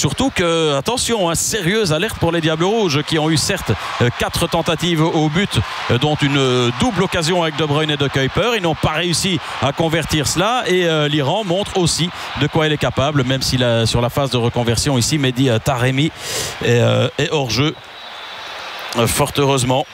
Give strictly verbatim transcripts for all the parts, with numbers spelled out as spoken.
surtout que, attention, hein, sérieuse alerte pour les Diables Rouges qui ont eu certes euh, quatre tentatives au but, euh, dont une euh, double occasion avec De Bruyne et De Kuiper. Ils n'ont pas réussi à convertir cela et euh, l'Iran montre aussi de quoi elle est capable, même si la, sur la phase de reconversion ici, Mehdi euh, Taremi est, euh, est hors jeu, euh, fort heureusement.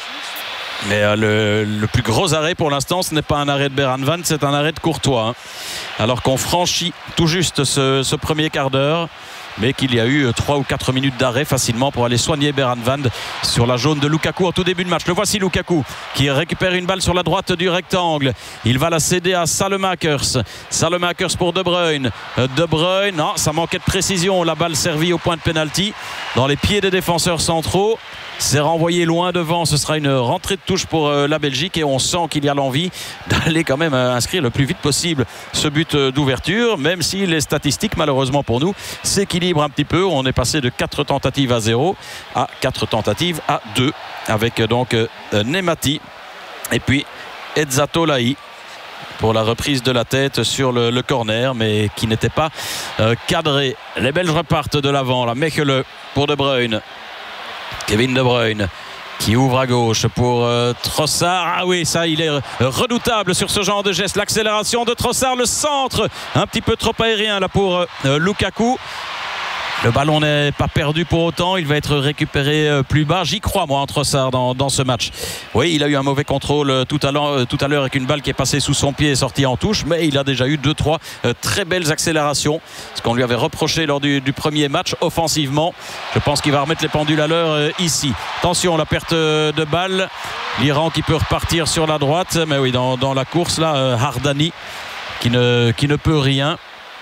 Mais euh, le, le plus gros arrêt pour l'instant, ce n'est pas un arrêt de Beran Van, c'est un arrêt de Courtois, hein. Alors qu'on franchit tout juste ce, ce premier quart d'heure, mais qu'il y a eu trois ou quatre minutes d'arrêt facilement pour aller soigner Beran Van sur la jaune de Lukaku en tout début de match. Le voici, Lukaku, qui récupère une balle sur la droite du rectangle. Il va la céder à Salemakers. Salemakers pour De Bruyne. De Bruyne, non, ça manquait de précision. La balle servie au point de pénalty dans les pieds des défenseurs centraux. C'est renvoyé loin devant. Ce sera une rentrée de touche pour euh, la Belgique et on sent qu'il y a l'envie d'aller quand même euh, inscrire le plus vite possible ce but euh, d'ouverture, même si les statistiques, malheureusement pour nous, s'équilibrent un petit peu. On est passé de quatre tentatives à zéro à quatre tentatives à deux avec euh, donc euh, Nemati et puis Edzatolahi pour la reprise de la tête sur le, le corner, mais qui n'était pas euh, cadré. Les Belges repartent de l'avant. La Mechele pour De Bruyne. Kevin De Bruyne qui ouvre à gauche pour euh, Trossard. Ah oui, ça, il est redoutable sur ce genre de geste. L'accélération de Trossard, le centre un petit peu trop aérien là pour euh, Lukaku. Le ballon n'est pas perdu pour autant, il va être récupéré euh, plus bas. J'y crois moi en Trossard dans, dans ce match. Oui, il a eu un mauvais contrôle euh, tout à l'heure euh, tout à l'heure avec une balle qui est passée sous son pied et sortie en touche, mais il a déjà eu deux trois euh, très belles accélérations, ce qu'on lui avait reproché lors du, du premier match offensivement. Je pense qu'il va remettre les pendules à l'heure euh, ici. Attention, la perte euh, de balle, l'Iran qui peut repartir sur la droite, mais oui, dans, dans la course là, euh, Hardani qui ne, qui ne peut rien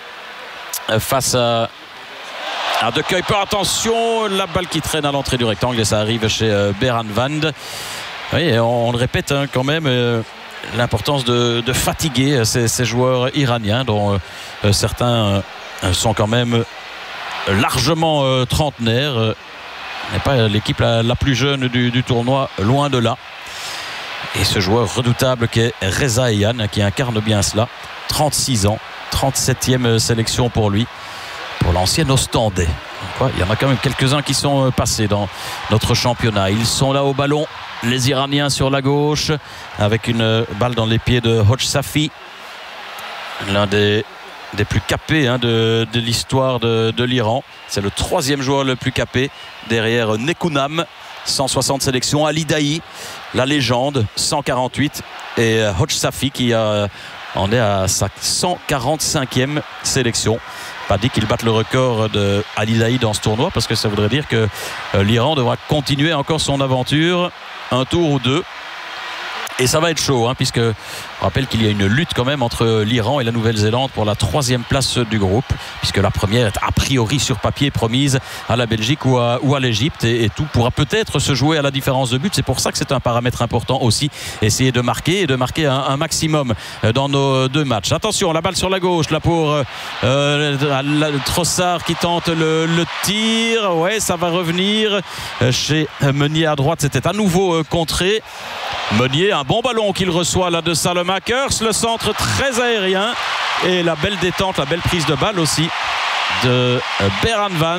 euh, face à Ah, De Kuiper, attention, la balle qui traîne à l'entrée du rectangle et ça arrive chez euh, Beran Van. Oui, on, on le répète hein, quand même, euh, l'importance de, de fatiguer ces, ces joueurs iraniens dont euh, certains euh, sont quand même largement euh, trentenaires. Euh, n'est pas l'équipe la, la plus jeune du, du tournoi, loin de là. Et ce joueur redoutable qui est Reza Eyane, qui incarne bien cela. trente-six ans, trente-septième sélection pour lui. Pour l'ancien Ostendais. Il y en a quand même quelques-uns qui sont passés dans notre championnat. Ils sont là au ballon, les Iraniens sur la gauche, avec une balle dans les pieds de Hodj Safi, l'un des, des plus capés hein, de, de l'histoire de, de l'Iran. C'est le troisième joueur le plus capé derrière Nekounam, cent soixante sélections. Ali Daei, la légende, cent quarante-huit, et Hodj Safi qui a, en est à sa cent quarante-cinquième sélection. Pas dit qu'il batte le record de Ali Daei dans ce tournoi, parce que ça voudrait dire que euh, l'Iran devra continuer encore son aventure un tour ou deux. Et ça va être chaud, hein, puisque je rappelle qu'il y a une lutte quand même entre l'Iran et la Nouvelle-Zélande pour la troisième place du groupe, puisque la première est a priori sur papier promise à la Belgique ou à, ou à l'Égypte, et, et tout pourra peut-être se jouer à la différence de but. C'est pour ça que c'est un paramètre important aussi, essayer de marquer et de marquer un, un maximum dans nos deux matchs. Attention, la balle sur la gauche là pour euh, Trossard qui tente le, le tir. Ouais, ça va revenir chez Meunier à droite. C'était à nouveau euh, contré. Meunier, un bon ballon qu'il reçoit là de Salemakers, le centre très aérien et la belle détente, la belle prise de balle aussi de Beran Van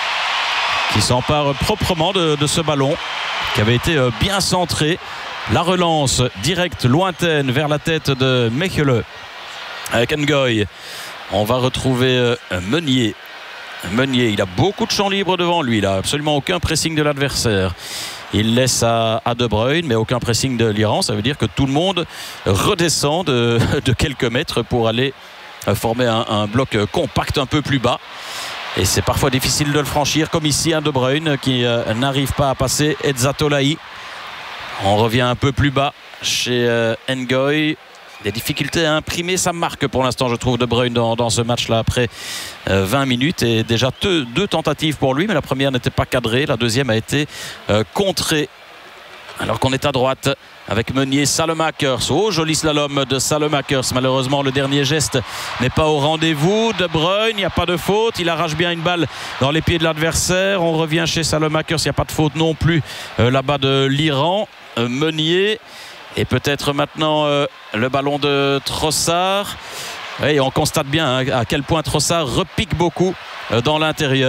qui s'empare proprement de, de ce ballon qui avait été bien centré. La relance directe, lointaine vers la tête de Mechele avec Ngoy. On va retrouver Meunier. Meunier, il a beaucoup de champs libres devant lui, il n'a absolument aucun pressing de l'adversaire. Il laisse à, à De Bruyne, mais aucun pressing de l'Iran. Ça veut dire que tout le monde redescend de, de quelques mètres pour aller former un, un bloc compact un peu plus bas. Et c'est parfois difficile de le franchir, comme ici un De Bruyne qui euh, n'arrive pas à passer Edzatolahi. On revient un peu plus bas chez euh, Ngoy. Des difficultés à imprimer sa marque pour l'instant, je trouve, De Bruyne dans, dans ce match-là après euh, vingt minutes. Et déjà deux, deux tentatives pour lui, mais la première n'était pas cadrée. La deuxième a été euh, contrée. Alors qu'on est à droite avec Meunier, Salemakers. Oh, joli slalom de Salemakers. Malheureusement, le dernier geste n'est pas au rendez-vous. De Bruyne, il n'y a pas de faute. Il arrache bien une balle dans les pieds de l'adversaire. On revient chez Salemakers. Il n'y a pas de faute non plus euh, là-bas de l'Iran. Euh, Meunier. Et peut-être maintenant euh, le ballon de Trossard. Et on constate bien hein, à quel point Trossard repique beaucoup euh, dans l'intérieur.